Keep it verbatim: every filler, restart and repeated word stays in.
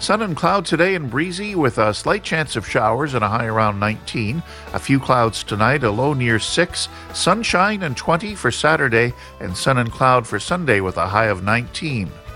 Sun and cloud today and breezy with a slight chance of showers and a high around nineteen. A few clouds tonight, a low near six. Sunshine and twenty for Saturday, and sun and cloud for Sunday with a high of nineteen.